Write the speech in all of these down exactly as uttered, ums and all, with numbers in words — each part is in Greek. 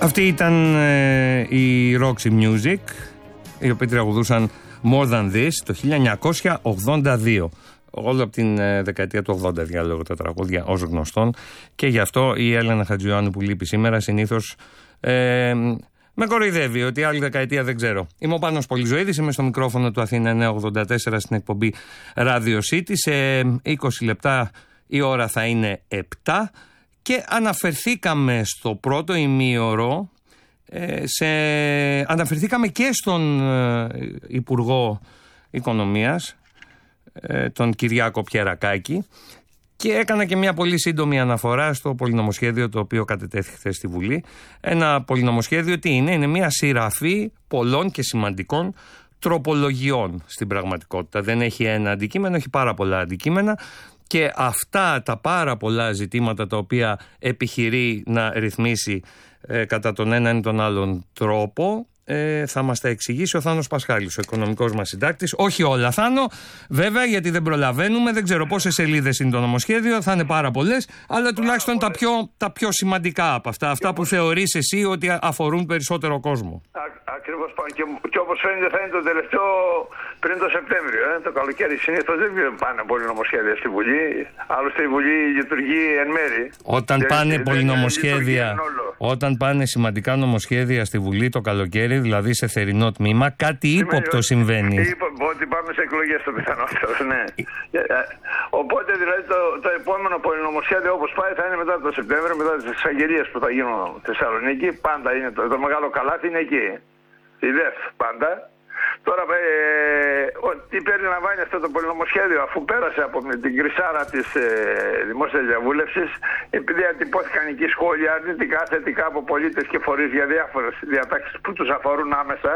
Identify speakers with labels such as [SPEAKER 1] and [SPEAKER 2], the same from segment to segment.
[SPEAKER 1] Αυτή ήταν ε, η Roxy Music, οι οποίοι τραγουδούσαν More Than This το χίλια εννιακόσια ογδόντα δύο. Όλο από την ε, δεκαετία του ογδόντα διάλογο τα τραγούδια ως γνωστόν, και γι' αυτό η Έλενα Χατζιωάννου που λείπει σήμερα συνήθως ε, με κοροϊδεύει ότι άλλη δεκαετία δεν ξέρω. Είμαι ο Πάνος Πολυζωίδης, είμαι στο μικρόφωνο του Αθήνα εννιακόσια ογδόντα τέσσερα στην εκπομπή Radio City. Σε είκοσι λεπτά η ώρα θα είναι επτά και αναφερθήκαμε στο πρώτο ημίωρο, ε, σε, αναφερθήκαμε και στον ε, Υπουργό Οικονομίας, ε, τον Κυριάκο Πιερακάκη, και έκανα και μια πολύ σύντομη αναφορά στο πολυνομοσχέδιο το οποίο κατετέθηκε χθες στη Βουλή. Ένα πολυνομοσχέδιο τι είναι? Είναι μια σειραφή πολλών και σημαντικών τροπολογιών στην πραγματικότητα. Δεν έχει ένα αντικείμενο, έχει πάρα πολλά αντικείμενα, και αυτά τα πάρα πολλά ζητήματα τα οποία επιχειρεί να ρυθμίσει ε, κατά τον έναν ή τον άλλον τρόπο, Ε, θα μας τα εξηγήσει ο Θάνος Πασχάλης, ο οικονομικός μας συντάκτης. Όχι όλα, Θάνο, βέβαια, γιατί δεν προλαβαίνουμε. Δεν ξέρω πόσες σελίδες είναι το νομοσχέδιο, θα είναι πάρα πολλές, αλλά τουλάχιστον τα πιο, τα πιο σημαντικά από αυτά, αυτά που θεωρείς εσύ ότι αφορούν περισσότερο κόσμο.
[SPEAKER 2] Ακριβώς, και, και όπως φαίνεται θα είναι το τελευταίο πριν το Σεπτέμβριο. Ε. Το καλοκαίρι συνήθως δεν πάνε πολλοί νομοσχέδια στη Βουλή. Άλλωστε η Βουλή λειτουργεί εν μέρη.
[SPEAKER 1] Όταν δεν, πάνε πολλοί νομοσχέδια, όταν πάνε σημαντικά νομοσχέδια στη Βουλή το καλοκαίρι, δηλαδή σε θερινό τμήμα, κάτι ύποπτο συμβαίνει.
[SPEAKER 2] Ότι πάμε σε εκλογές το πιθανότερο, ναι. Οπότε δηλαδή το, το επόμενο πολυνομοσχέδιο όπως πάει θα είναι μετά το Σεπτέμβριο, μετά τις εξαγγελίες που θα γίνουν στη Θεσσαλονίκη. Πάντα είναι το, το μεγάλο καλάθι είναι εκεί. Η ΔΕΦ πάντα. Τώρα ε, τι περιλαμβάνει αυτό το πολυνομοσχέδιο, αφού πέρασε από την κρυσάρα της ε, δημόσιας διαβούλευσης, επειδή ατυπώθηκαν εκεί σχόλια αρνητικά, θετικά από πολίτες και φορείς για διάφορες διατάξεις που τους αφορούν άμεσα,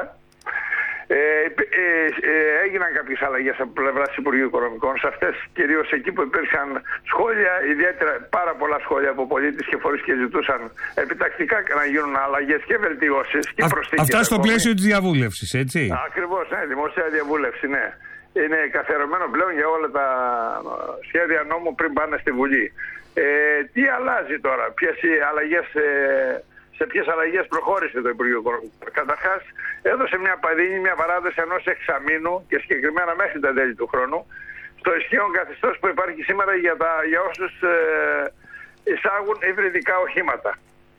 [SPEAKER 2] ε, ε, ε, έγιναν κάποιες αλλαγές από πλευράς Υπουργείου Οικονομικών σε αυτές, κυρίως εκεί που υπήρξαν σχόλια, ιδιαίτερα πάρα πολλά σχόλια από πολίτες και φορείς και ζητούσαν επιτακτικά να γίνουν αλλαγές και βελτιώσεις και προσθήκες.
[SPEAKER 1] Αυτά στο πλαίσιο της διαβούλευσης, έτσι.
[SPEAKER 2] Ακριβώς, ναι, δημόσια διαβούλευση, ναι. Είναι καθιερωμένο πλέον για όλα τα σχέδια νόμου πριν πάνε στη Βουλή. Ε, τι αλλάζει τώρα, ποιες οι αλλαγές... Ε, σε ποιες αλλαγές προχώρησε το Υπουργείο Οικονομικών? Καταρχάς, έδωσε μια παδίνη, μια παράδοση ενός εξαμήνου και συγκεκριμένα μέχρι τα τέλη του χρόνου στο ισχύον καθεστώς που υπάρχει σήμερα για, τα, για όσους ε, εισάγουν υβριδικά οχήματα.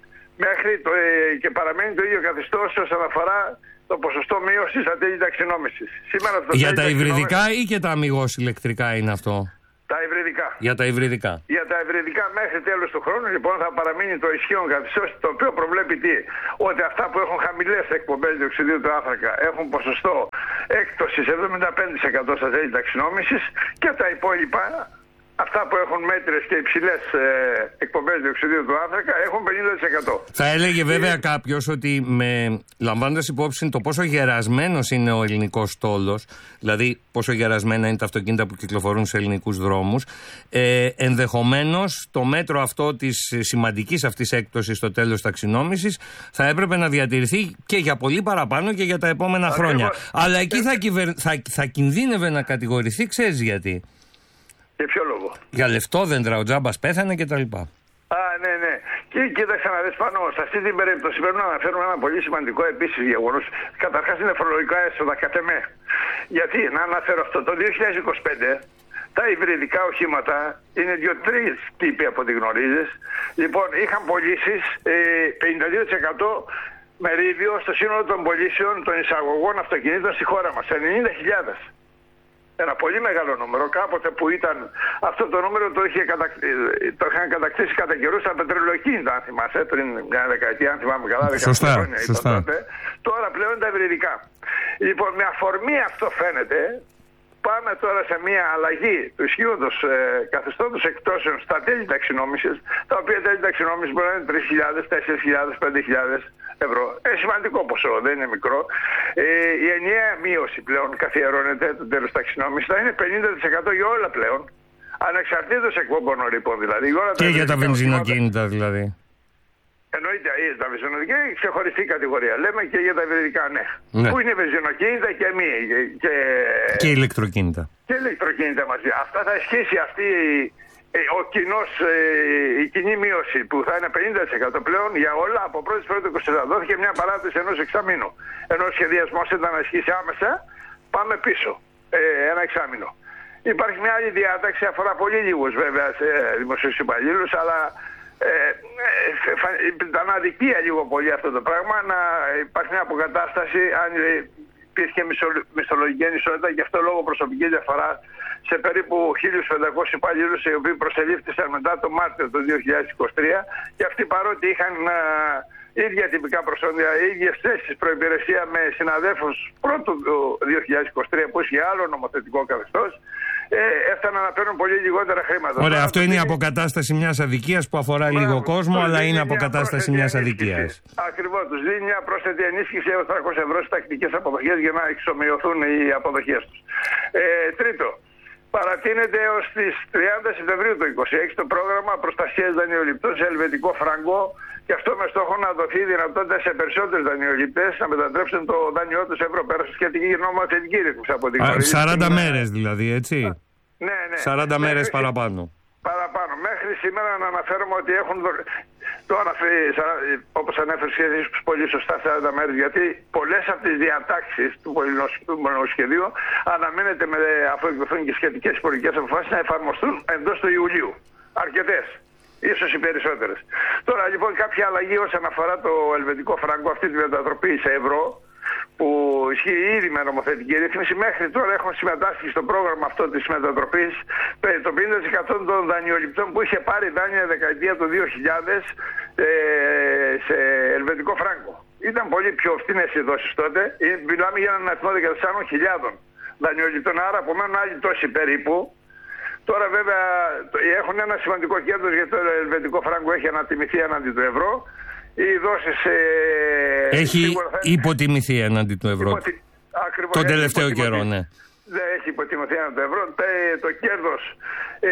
[SPEAKER 2] Μέχρι το, ε, και παραμένει το ίδιο καθεστώς όσον αφορά το ποσοστό μείωσης στα τέλη ταξινόμησης. Σήμερα, το
[SPEAKER 1] για τα υβριδικά ή και τα αμιγώς ηλεκτρικά είναι αυτό?
[SPEAKER 2] Τα υβριδικά.
[SPEAKER 1] Για τα υβριδικά.
[SPEAKER 2] Για τα υβριδικά μέχρι τέλος του χρόνου λοιπόν θα παραμείνει το ισχύον καθεστώς, το οποίο προβλέπει τι? Ότι αυτά που έχουν χαμηλές εκπομπές διοξιδίου του άνθρακα έχουν ποσοστό έκπτωσης εβδομήντα πέντε τοις εκατό στα τέλη ταξινόμησης, και τα υπόλοιπα, αυτά που έχουν μέτρες και υψηλές ε, εκπομπές διοξιδίου του άνθρακα, έχουν πενήντα τοις εκατό.
[SPEAKER 1] Θα έλεγε βέβαια ε... κάποιος ότι με, λαμβάνοντας υπόψη το πόσο γερασμένος είναι ο ελληνικός στόλος, δηλαδή πόσο γερασμένα είναι τα αυτοκίνητα που κυκλοφορούν σε ελληνικούς δρόμους, ε, ενδεχομένως το μέτρο αυτό της σημαντικής αυτής έκπτωσης στο τέλος ταξινόμησης θα έπρεπε να διατηρηθεί και για πολύ παραπάνω και για τα επόμενα Ακριβώς. χρόνια. Αλλά εκεί θα, κυβερ... θα, θα κινδύνευε να κατηγορηθεί, ξέρεις γιατί?
[SPEAKER 2] Για ποιο λόγο?
[SPEAKER 1] Για λεφτόδεντρα, ο τζάμπας πέθανε κτλ.
[SPEAKER 2] Α, ναι, ναι. Και κοίταξε να δεις πάνω, σε αυτή την περίπτωση πρέπει να αναφέρουμε ένα πολύ σημαντικό επίσης γεγονός. Καταρχάς είναι φορολογικά έσοδα κατ' εμέ. Γιατί, να αναφέρω αυτό, το δύο χιλιάδες είκοσι πέντε τα υβριδικά οχήματα είναι δύο-τρεις τύποι από ό,τι γνωρίζεις. Λοιπόν, είχαν πωλήσεις ε, πενήντα δύο τοις εκατό μερίδιο στο σύνολο των πωλήσεων των εισαγωγών αυτοκινήτων στη χώρα μας, ενενήντα χιλιάδες. Ένα πολύ μεγάλο νούμερο. Κάποτε που ήταν αυτό το νούμερο το, είχε κατακ... το είχαν κατακτήσει κατά καιρούς τα πετρελαιοκίνητα, αν θυμάσαι, πριν μια δεκαετία, αν θυμάμαι καλά, δεκαετία χρόνια ήταν τότε. Τώρα πλέον τα υβριδικά. Λοιπόν, με αφορμή αυτό φαίνεται, πάμε τώρα σε μια αλλαγή του ισχύοντος ε, καθεστώτος εκπτώσεων στα τέλη ταξινόμησης, τα οποία τέλη ταξινόμησης μπορεί να είναι τρεις χιλιάδες, τέσσερις χιλιάδες, πέντε χιλιάδες ευρώ. Ε, σημαντικό ποσό, δεν είναι μικρό. Ε, η ενιαία μείωση πλέον καθιερώνεται το τέλος ταξινόμησης, θα είναι πενήντα τοις εκατό για όλα πλέον, ανεξαρτήτως εκπομπών ρήπων δηλαδή. Για
[SPEAKER 1] και για τα βενζινοκίνητα δηλαδή.
[SPEAKER 2] Εννοείται, τα βενζινοκίνητα είναι ξεχωριστή κατηγορία. Λέμε και για τα υβριδικά, ναι. ναι. Που είναι βενζινοκίνητα και μη. Και,
[SPEAKER 1] και ηλεκτροκίνητα.
[SPEAKER 2] Και ηλεκτροκίνητα μαζί. Αυτά θα ισχύσει αυτή ο κοινός, η κοινή μείωση που θα είναι πενήντα τοις εκατό πλέον για όλα από πρώτη πρώτη είκοσι δόθηκε μια παράταση ενός εξαμήνου. Ενώ ο σχεδιασμός ήταν να ισχύσει άμεσα, πάμε πίσω ε, ένα εξάμηνο. Υπάρχει μια άλλη διάταξη, αφορά πολύ λίγους βέβαια σε δημοσίους υπαλλήλους, αλλά ε, ε, ήταν αδικία λίγο πολύ αυτό το πράγμα, να υπάρχει μια αποκατάσταση αν υπήρχε μισθολογική ανισότητα και αυτό λόγω προσωπική διαφορά σε περίπου χίλιους πεντακόσιους υπαλλήλους οι οποίοι προσελήφθησαν μετά το Μάρτιο του δύο χιλιάδες είκοσι τρία και αυτοί παρότι είχαν α, ίδια τυπικά προσόντα, ίδιες θέσεις προϋπηρεσία με συναδέλφους πρώτου του δύο χιλιάδες είκοσι τρία που είχε άλλο νομοθετικό καθεστώς, ε, έφταναν να παίρνουν πολύ λιγότερα χρήματα.
[SPEAKER 1] Ωραία, τώρα, αυτό είναι η αποκατάσταση μιας αδικίας που αφορά μπράβο, λίγο κόσμο, αλλά είναι αποκατάσταση μιας αδικίας.
[SPEAKER 2] Ακριβώς, τους δίνει μια πρόσθετη ενίσχυση έως τριακόσια ευρώ στις τακτικές αποδοχές για να εξομοιωθούν οι αποδοχές τους. Ε, τρίτο. Παρατείνεται έως τις τριάντα Σεπτεμβρίου του είκοσι έξι το πρόγραμμα προστασίας δανειοληπτών σε ελβετικό φράγκο και αυτό με στόχο να δοθεί δυνατότητα σε περισσότερους δανειοληπτές να μετατρέψουν το δάνειό τους ευρώ πέρα στη σχετική νομοθετική ρύθμιση από την Κορυφή.
[SPEAKER 1] σαράντα μέρες δηλαδή, έτσι.
[SPEAKER 2] Ναι, ναι.
[SPEAKER 1] σαράντα μέρες παραπάνω.
[SPEAKER 2] Παραπάνω. Μέχρι σήμερα να αναφέρουμε ότι έχουν δο... το αναφέρει, όπως ανέφερε σχεδίους πολύ σωστά, σαράντα μέρες, γιατί πολλές από τις διατάξεις του πολυνομοσχεδίου αναμένεται με, αφού εκδοθούν και σχετικές υπουργικές αποφάσεις να εφαρμοστούν εντός του Ιουλίου. Αρκετές. Ίσως οι περισσότερες. Τώρα λοιπόν κάποια αλλαγή όσον αφορά το ελβετικό φράγκο, αυτή τη μετατροπή σε ευρώ, που ισχύει ήδη με νομοθετική ρύθμιση, μέχρι τώρα έχουν συμμετάσχει στο πρόγραμμα αυτό της μετατροπής το πενήντα τοις εκατό των δανειοληπτών που είχε πάρει δάνεια δεκαετία του δύο χιλιάδες ε, σε ελβετικό φράγκο. Ήταν πολύ πιο φθηνές οι δόσεις τότε. Μιλάμε για έναν αριθμό δεκατεσσάρων χιλιάδων δανειοληπτών, άρα απομένουν άλλοι τόσοι περίπου. Τώρα βέβαια έχουν ένα σημαντικό κέρδος γιατί το ελβετικό φράγκο έχει ανατιμηθεί έναντι του ευρώ. Οι δόσεις, ε,
[SPEAKER 1] έχει θα... υποτιμηθεί έναντι του ευρώ. Υποτι... Ακριβώς, τον τελευταίο καιρό, ναι.
[SPEAKER 2] Δεν έχει υποτιμηθεί έναντι του ευρώ. Το κέρδος ε,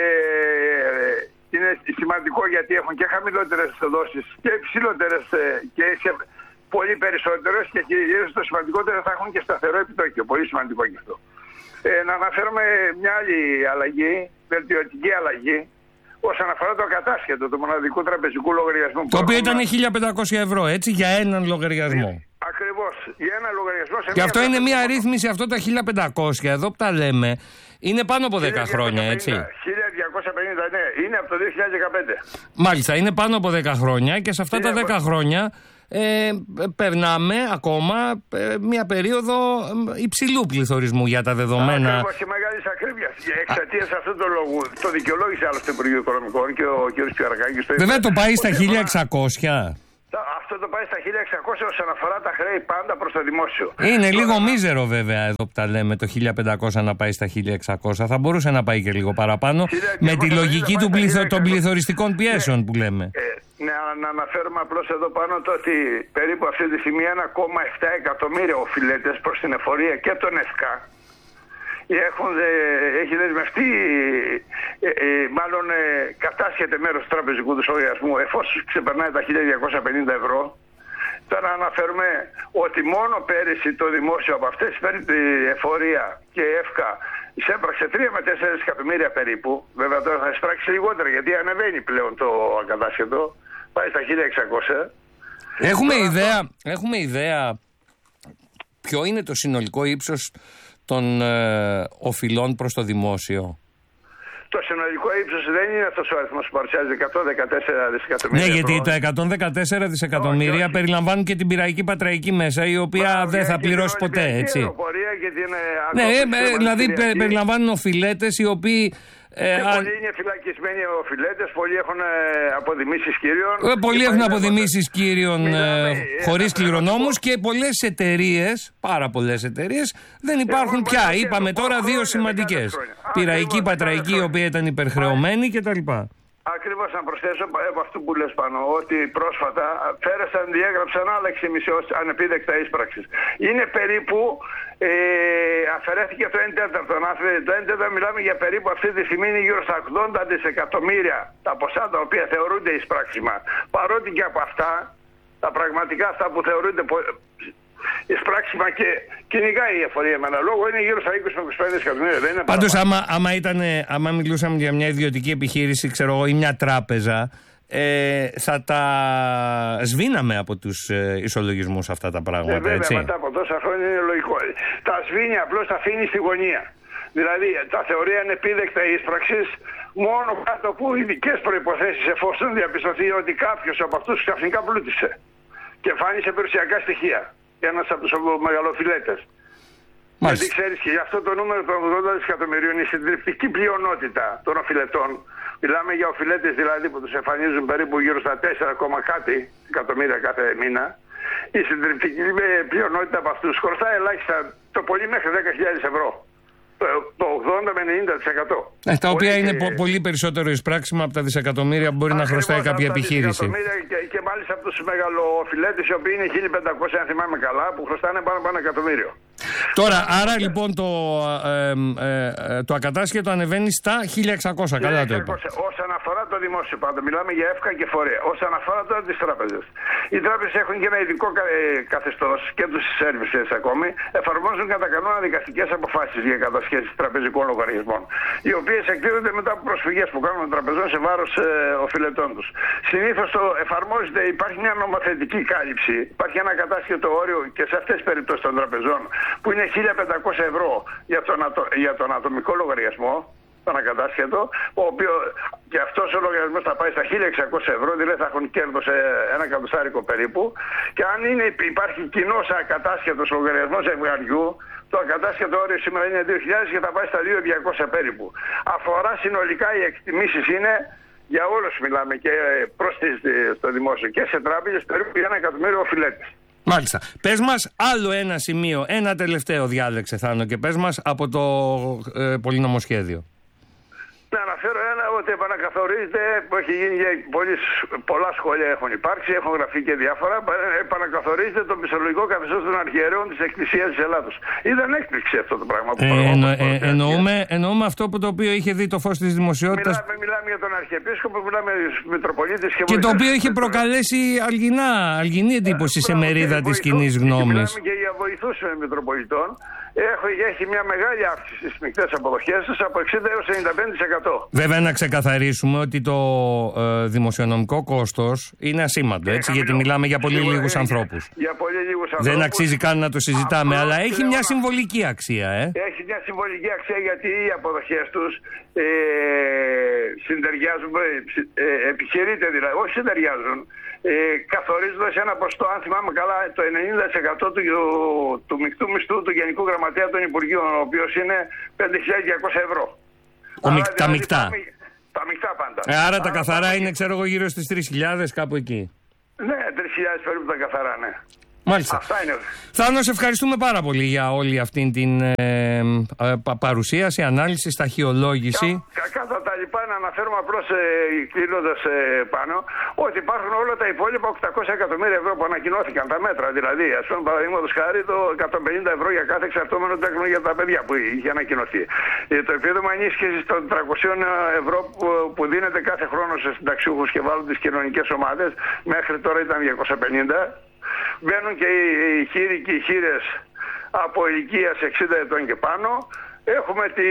[SPEAKER 2] είναι σημαντικό γιατί έχουν και χαμηλότερες δόσεις και υψηλότερες και σε πολύ περισσότερες και κυρίως το σημαντικότερο θα έχουν και σταθερό επιτόκιο. Πολύ σημαντικό και αυτό. Ε, να αναφέρουμε μια άλλη αλλαγή, βελτιωτική αλλαγή, όσον αφορά το κατάσχετο του μοναδικού τραπεζικού λογαριασμού.
[SPEAKER 1] Το οποίο ήταν χίλια πεντακόσια ευρώ, έτσι, για έναν λογαριασμό.
[SPEAKER 2] Ακριβώς, για έναν λογαριασμό. Σε
[SPEAKER 1] και αυτό είναι μια ρύθμιση, αυτό τα χίλια πεντακόσια, εδώ που τα λέμε, είναι πάνω από δέκα χρόνια, έτσι.
[SPEAKER 2] χίλια διακόσια πενήντα, ναι, είναι από το δύο χιλιάδες δεκαπέντε.
[SPEAKER 1] Μάλιστα, είναι πάνω από δέκα χρόνια και σε αυτά τα δέκα χρόνια Ε, περνάμε ακόμα ε, μια περίοδο υψηλού πληθωρισμού για τα δεδομένα.
[SPEAKER 2] Ακριβώς και μεγάλης ακρίβειας. Εξαιτίας αυτού του λόγου το δικαιολόγησε άλλωστε το Υπουργείο Οικονομικών και ο κ. Πιαρακάκης.
[SPEAKER 1] Βέβαια το πάει στα χίλια εξακόσια.
[SPEAKER 2] Αυτό το πάει στα χίλια εξακόσια όσον αφορά τα χρέη πάντα προς το δημόσιο.
[SPEAKER 1] Είναι λίγο μίζερο βέβαια εδώ που τα λέμε το χίλια πεντακόσια να πάει στα χίλια εξακόσια. Θα μπορούσε να πάει και λίγο παραπάνω με τη λογική του πληθω... των πληθωριστικών πιέσεων, ναι, που λέμε. Ε,
[SPEAKER 2] ναι, να αναφέρουμε απλώς εδώ πάνω το ότι περίπου αυτή τη στιγμή ένα κόμμα επτά εκατομμύρια οφειλέτες προς την εφορία και τον ΕΦΚΑ έχουν, έχει δεσμευτεί, ε, ε, μάλλον ε, κατάσχεται μέρος του τραπεζικού του λογαριασμού εφόσον ξεπερνάει τα χίλια διακόσια πενήντα ευρώ. Τώρα να αναφέρουμε ότι μόνο πέρυσι το δημόσιο από αυτές τη εφορία και ΕΦΚΑ εισέπραξε τρία με τέσσερα εκατομμύρια περίπου. Βέβαια τώρα θα εισπράξει λιγότερα γιατί ανεβαίνει πλέον το ακατάσχετο, πάει στα χίλια εξακόσια.
[SPEAKER 1] Έχουμε, τώρα, ιδέα, έχουμε ιδέα ποιο είναι το συνολικό ύψος των ε, οφειλών προς το δημόσιο.
[SPEAKER 2] Το συνολικό ύψος δεν είναι αυτός ο αριθμός που παρουσιάζει εκατόν δεκατέσσερα δισεκατομμύρια.
[SPEAKER 1] Ναι, γιατί ευρώ. Τα εκατόν δεκατέσσερα δισεκατομμύρια όχι, όχι. περιλαμβάνουν και την πυραϊκή πατραϊκή μέσα, η οποία Μα, δεν θα πληρώσει ποτέ, έτσι.
[SPEAKER 2] Και την,
[SPEAKER 1] ναι, ε, δηλαδή πε, περιλαμβάνουν οφειλέτες οι οποίοι.
[SPEAKER 2] Ε, και πολλοί είναι φυλακισμένοι οφειλέτες, πολλοί έχουν αποδημήσεις κύριων.
[SPEAKER 1] Ε, πολλοί έχουν αποδημήσεις κύριων ε, χωρίς κληρονόμους και πολλές εταιρείες, πάρα πολλές εταιρείες, δεν υπάρχουν πια. Είπαμε τώρα δύο σημαντικές. Πειραϊκή, πατραϊκή, η οποία ήταν υπερχρεωμένη κτλ.
[SPEAKER 2] Ακριβώς να προσθέσω από αυτό που λες πάνω, ότι πρόσφατα φέρεσαν, διέγραψαν άλλα έξι κόμμα πέντε ανεπίδεκτα ίσπραξης. Είναι περίπου, ε, αφαιρέθηκε το ένα τέταρτο. Το ένα τέταρτο μιλάμε για περίπου αυτή τη στιγμή είναι γύρω στα ογδόντα δισεκατομμύρια τα ποσά τα οποία θεωρούνται εισπράξιμα. Παρότι και από αυτά, τα πραγματικά αυτά που θεωρούνται εισπράξιμα και Κυνηγάει η εφορία εμένα λόγο, είναι γύρω στα είκοσι με είκοσι πέντε δισεκατομμύρια. Δεν είναι
[SPEAKER 1] πάντως άμα, άμα, ήταν, άμα μιλούσαμε για μια ιδιωτική επιχείρηση, ξέρω εγώ, ή μια τράπεζα, ε, θα τα σβήναμε από τους ε, ισολογισμούς αυτά τα πράγματα, ε, βέβαια, έτσι.
[SPEAKER 2] Μετά από τόσα χρόνια είναι λογικό. Τα σβήνει, απλώς τα αφήνει στη γωνία. Δηλαδή τα θεωρεί ανεπίδεκτα ίσπραξης μόνο κάτω από ειδικές προϋποθέσεις, εφόσον διαπιστωθεί ότι κάποιος από αυτούς ξαφνικά πλούτησε και φάνησε περιουσιακά στοιχεία. Ένας από τους μεγαλοφιλέτες. Γιατί ξέρεις, και γι' αυτό το νούμερο των ογδόντα δισεκατομμυρίων είναι η συντριπτική πλειονότητα των οφειλετών. Μιλάμε για οφειλέτες δηλαδή που τους εμφανίζουν περίπου γύρω στα τέσσερα, κάτι εκατομμύρια κάθε μήνα. Η συντριπτική πλειονότητα από αυτούς χρωστάει ελάχιστα το πολύ μέχρι δέκα χιλιάδες ευρώ. Το ογδόντα με ενενήντα τοις εκατό.
[SPEAKER 1] Ε, τα οποία είναι και... πολύ περισσότερο εισπράξιμα από τα δισεκατομμύρια που μπορεί Ακριβώς, να χρωστάει κάποια επιχείρηση.
[SPEAKER 2] Και, και μάλιστα από τους μεγαλοφιλέτες, οι οποίοι είναι χίλια πεντακόσια, αν θυμάμαι καλά, που χρωστάνε πάνω από ένα εκατομμύριο.
[SPEAKER 1] Τώρα, άρα λοιπόν το, ε, ε, το ακατάσχετο ανεβαίνει στα χίλια εξακόσια. Καλά το είπα.
[SPEAKER 2] Όσον αφορά το δημόσιο, πάντα μιλάμε για ΕΦΚΑ και φορέα. Όσον αφορά τώρα τις τράπεζες, οι τράπεζες έχουν και ένα ειδικό καθεστώς και τους services ακόμη. Εφαρμόζουν κατά κανόνα δικαστικές αποφάσεις για κατασχέσεις τραπεζικών λογαριασμών, οι οποίες εκδίδονται μετά από προσφυγές που κάνουν των τραπεζών σε βάρος ε, οφειλετών τους. Συνήθως το εφαρμόζεται, υπάρχει μια νομοθετική κάλυψη, υπάρχει ένα κατάσχετο όριο και σε αυτές τις περιπτώσεις των τραπεζών, που είναι χίλια πεντακόσια ευρώ για τον, ατο, για τον ατομικό λογαριασμό, τον ακατάσχετο, ο οποίο και αυτός ο λογαριασμός θα πάει στα χίλια εξακόσια ευρώ, δηλαδή θα έχουν κέρδος ένα εκατοστάρικο περίπου, και αν είναι, υπάρχει κοινός ακατάσχετος λογαριασμός ζευγαριού, το ακατάσχετο όριο σήμερα είναι δύο χιλιάδες και θα πάει στα δύο χιλιάδες διακόσια περίπου. Αφορά συνολικά, οι εκτιμήσεις είναι, για όλους μιλάμε, και προς το δημόσιο και σε τράπεζες, περίπου για ένα εκατομμύριο οφειλέτες.
[SPEAKER 1] Μάλιστα. Πες μας άλλο ένα σημείο, ένα τελευταίο διάλεξε Θάνο, και πες μας από το ε, πολυνομοσχέδιο.
[SPEAKER 2] Να αναφέρω ένα, ότι επανακαθορίζεται, που έχει γίνει για πολλές, πολλά σχόλια έχουν υπάρξει, έχουν γραφεί και διάφορα, επανακαθορίζεται το μισθολογικό καθεστώς των αρχιερέων της Εκκλησίας της Ελλάδος. Ήταν έκπληξη αυτό το πράγμα. Που
[SPEAKER 1] ε, εννο, ε, εννοούμε, εννοούμε αυτό που το οποίο είχε δει το φως της δημοσιότητας.
[SPEAKER 2] Μιλάμε, μιλάμε για τον Αρχιεπίσκοπο, μιλάμε για τους Μητροπολίτες και,
[SPEAKER 1] και το οποίο είχε προκαλέσει αλγινά, αλγινή εντύπωση σε μερίδα της κοινής γνώμης.
[SPEAKER 2] Μιλάμε και για βοηθούς Μητροπολιτών. Έχει μια μεγάλη αύξηση στις μεικτές αποδοχές τους από εξήντα έως ενενήντα πέντε τοις εκατό.
[SPEAKER 1] Βέβαια, να ξεκαθαρίσουμε ότι το ε, δημοσιονομικό κόστος είναι ασήμαντο, έτσι, γιατί μιλάμε για πολύ λίγους
[SPEAKER 2] για,
[SPEAKER 1] ανθρώπους.
[SPEAKER 2] Για πολύ λίγους ανθρώπους.
[SPEAKER 1] Δεν αξίζει καν να το συζητάμε, αυτό, αλλά έχει μια συμβολική αξία. Ε.
[SPEAKER 2] Έχει μια συμβολική αξία, γιατί οι αποδοχές τους ε, συντεριάζουν, ε, επιχειρείται δηλαδή, όχι συντεριάζουν. Ε, καθορίζοντας ένα ποσοστό, αν θυμάμαι καλά, το ενενήντα τοις εκατό του, του μεικτού μισθού του Γενικού Γραμματέα των Υπουργείων, ο οποίος είναι πέντε χιλιάδες διακόσια ευρώ.
[SPEAKER 1] Ο, Άρα, τα δηλαδή, μεικτά.
[SPEAKER 2] Τα, τα μεικτά πάντα.
[SPEAKER 1] Ε, άρα, άρα τα καθαρά είναι, ξέρω εγώ, γύρω στις τρεις χιλιάδες, κάπου εκεί.
[SPEAKER 2] Ναι, τρεις χιλιάδες περίπου τα καθαρά, ναι.
[SPEAKER 1] Μάλιστα.
[SPEAKER 2] Αυτά είναι.
[SPEAKER 1] Θάνο, σε ευχαριστούμε πάρα πολύ για όλη αυτή την ε, ε, παρουσίαση, ανάλυση, σταχυολόγηση.
[SPEAKER 2] Κα, κατά τα λοιπά, να αναφέρουμε απλώς, ε, κλείνοντας ε, πάνω, ότι υπάρχουν όλα τα υπόλοιπα οκτακόσια εκατομμύρια ευρώ που ανακοινώθηκαν, τα μέτρα δηλαδή. Ας πούμε, παραδείγματος χάρη, το εκατόν πενήντα ευρώ για κάθε εξαρτώμενο τέκνο για τα παιδιά που είχε ανακοινωθεί. Ε, το επίδομα ενίσχυσης των τριακόσια ευρώ που, που δίνεται κάθε χρόνο σε συνταξιούχους και βάλουν τις κοινωνικές ομάδες, μέχρι τώρα ήταν διακόσια πενήντα. Μπαίνουν και οι χείροι και οι χείρες από ηλικίας εξήντα ετών και πάνω. Έχουμε τη...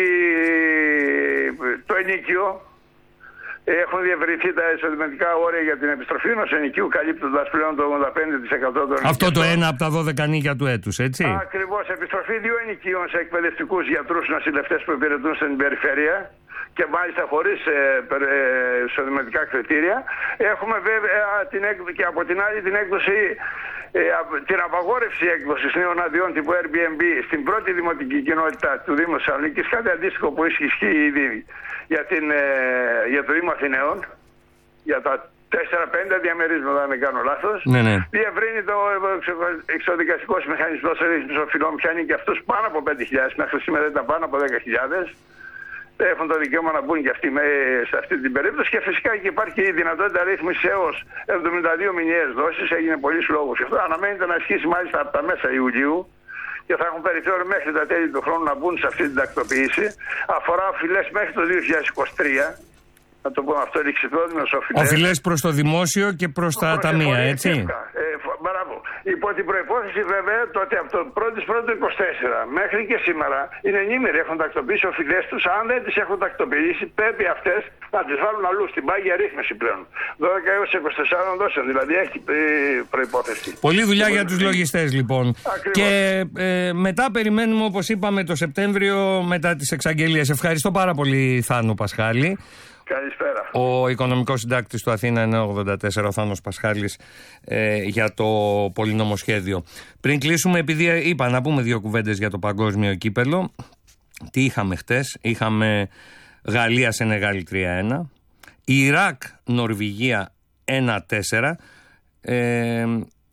[SPEAKER 2] το ενίκιο. Έχουν διευρυνθεί τα εισοδηματικά όρια για την επιστροφή ενός ενοικίου, καλύπτοντας πλέον το ογδόντα πέντε τοις εκατό των ενοικίων.
[SPEAKER 1] Αυτό το ένα από τα δώδεκα νίκια του έτους, έτσι.
[SPEAKER 2] Ακριβώς. Επιστροφή δύο ενοικίων σε εκπαιδευτικούς γιατρούς νοσηλευτές που υπηρετούν στην περιφέρεια, και μάλιστα χωρίς εισοδηματικά ε, κριτήρια. Έχουμε βέβαια την έκδοση, και από την άλλη την έκδοση, ε, την απαγόρευση έκδοσης νέων αδειών τύπου Airbnb στην πρώτη δημοτική κοινότητα του Δήμου Θεσσαλονίκης, κάτι αντίστοιχο που ισχύει ήδη για, την, ε, για το Δήμο Αθηναίων, για τα τέσσερα πέντε διαμερίσματα, αν δεν κάνω λάθος.
[SPEAKER 1] Ναι, ναι.
[SPEAKER 2] Διευρύνει το εξοδικαστικός μηχανισμός ρύθμισης οφειλών, πιάνει και αυτούς πάνω από πέντε χιλιάδες, μέχρι σήμερα ήταν πάνω από δέκα χιλιάδες. Έχουν το δικαίωμα να μπουν και αυτοί με, σε αυτή την περίπτωση, και φυσικά και υπάρχει η δυνατότητα ρύθμιση έως εβδομήντα δύο μηνιαίες δόσεις. Έγινε πολλής λόγος. Αυτό αναμένεται να ισχύσει μάλιστα από τα μέσα Ιουλίου και θα έχουν περιθώριο μέχρι τα τέλη του χρόνου να μπουν σε αυτή την τακτοποίηση. Αφορά οφειλές μέχρι το δύο χιλιάδες είκοσι τρία. Να το πούμε αυτό, ληξιπρόθεσμες οφειλές.
[SPEAKER 1] Οφειλές προς το δημόσιο και προς τα ταμεία, έτσι.
[SPEAKER 2] Ε, μπράβο. Υπό την προϋπόθεση βέβαια το ότι από το πρώτο πρώτο είκοσι τέσσερα μέχρι και σήμερα είναι ενήμεροι, έχουν τακτοποιήσει οφειλές τους. Αν δεν τις έχουν τακτοποιήσει, πρέπει αυτές να τις βάλουν αλλού, στην πάγια ρύθμιση πλέον. δώδεκα έως είκοσι τέσσερα δόσεων, δηλαδή έχει προϋπόθεση.
[SPEAKER 1] Πολλή δουλειά για τους λογιστές λοιπόν. Ακριβώς. Και ε, μετά περιμένουμε, όπως είπαμε, το Σεπτέμβριο μετά τις εξαγγελίες. Ευχαριστώ πάρα πολύ, Θάνο Πασχάλη.
[SPEAKER 2] Καλησπέρα.
[SPEAKER 1] Ο οικονομικός συντάκτης του Αθήνα εννιακόσια ογδόντα τέσσερα, ο Θάνος Πασχάλης, ε, για το πολυνομοσχέδιο. Πριν κλείσουμε, επειδή είπα να πούμε δύο κουβέντες για το παγκόσμιο κύπελο. Τι είχαμε χτες? Είχαμε Γαλλία-Σενεγάλη τρία ένα, Ιράκ-Νορβηγία ένα τέσσερα. Ε,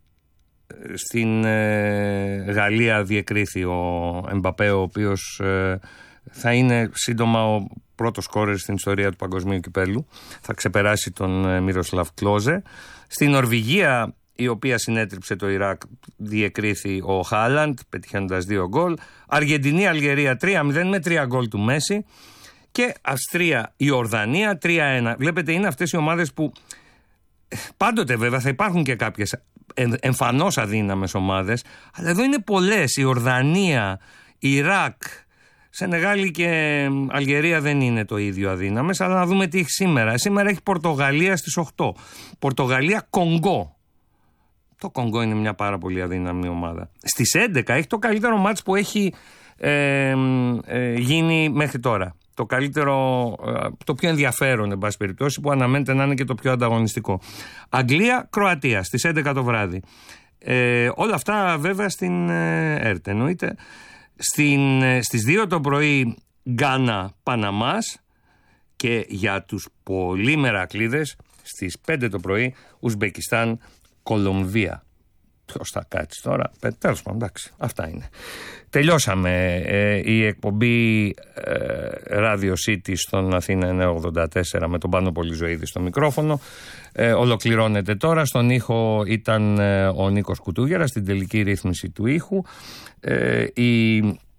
[SPEAKER 1] στην ε, Γαλλία διεκρίθη ο Εμπαπέ, ο οποίος ε, θα είναι σύντομα ο πρώτος σκόρερ στην ιστορία του παγκοσμίου κυπέλου. Θα ξεπεράσει τον Μίροσλαβ Κλόζε. Στην Νορβηγία, η οποία συνέτριψε το Ιράκ, διεκρίθη ο Χάλαντ, πετυχαίνοντας δύο γκολ. Αργεντινή-Αλγερία τρία μηδέν με τρία γκολ του Μέση. Και Αυστρία-Ιορδανία τρία ένα. Βλέπετε, είναι αυτές οι ομάδες που πάντοτε βέβαια θα υπάρχουν και κάποιες εμφανώς αδύναμες ομάδες, αλλά εδώ είναι πολλές. Η Ιορδανία, Ιράκ, Σενεγάλη και Αλγερία δεν είναι το ίδιο αδύναμες, αλλά να δούμε τι έχει σήμερα. Σήμερα έχει Πορτογαλία στις οκτώ. Πορτογαλία-Κονγκό. Το Κονγκό είναι μια πάρα πολύ αδύναμη ομάδα. Στις έντεκα έχει το καλύτερο μάτς που έχει ε, ε, γίνει μέχρι τώρα. Το καλύτερο, το πιο ενδιαφέρον, εν πάση περιπτώσει, που αναμένεται να είναι και το πιο ανταγωνιστικό. Αγγλία-Κροατία στις έντεκα το βράδυ. Ε, όλα αυτά βέβαια στην ε, ΕΡΤ, εννοείται. Στην, ε, στις δύο το πρωί Γκάνα-Παναμάς, και για τους πολύ μερακλείδες στις πέντε το πρωί Ουσμπεκιστάν-Κολομβία. Ποιος θα κάτσει τώρα? Τέλος πάντων, εντάξει, αυτά είναι. Τελειώσαμε. Ε, η εκπομπή ε, Radio City στον Αθήνα εννιακόσια ογδόντα τέσσερα με τον Πάνο Πολυζωήδη στο μικρόφωνο. Ε, ολοκληρώνεται τώρα. Στον ήχο ήταν ε, ο Νίκος Κουτούγερας, στην τελική ρύθμιση του ήχου. Ε, η...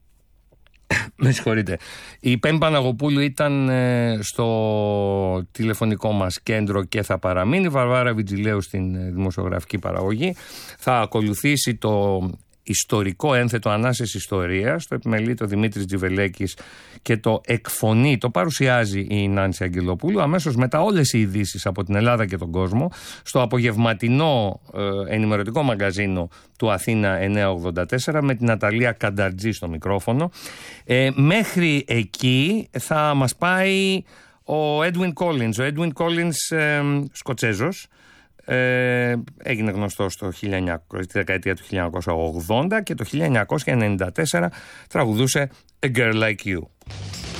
[SPEAKER 1] Με συγχωρείτε. Η Πέμπη Παναγοπούλου ήταν ε, στο τηλεφωνικό μας κέντρο και θα παραμείνει. Βαρβάρα Βιτζιλέου στην ε, δημοσιογραφική παραγωγή. Θα ακολουθήσει το ιστορικό ένθετο Ανάσες Ιστορίας, το επιμελεί το Δημήτρης Τζιβελέκης και το εκφωνεί, το παρουσιάζει η Νάνση Αγγελοπούλου. Αμέσως μετά όλες οι ειδήσεις από την Ελλάδα και τον κόσμο στο απογευματινό ε, ενημερωτικό μαγκαζίνο του Αθήνα εννιακόσια ογδόντα τέσσερα με την Αταλία Κανταρτζή στο μικρόφωνο. Ε, μέχρι εκεί θα μας πάει ο Edwin Collins. Ο Edwin Collins, ε, Σκοτσέζος, Ε, έγινε γνωστός στο χίλια εννιακόσια, στη δεκαετία του χίλια εννιακόσια ογδόντα και το χίλια εννιακόσια ενενήντα τέσσερα τραγουδούσε A Girl Like You.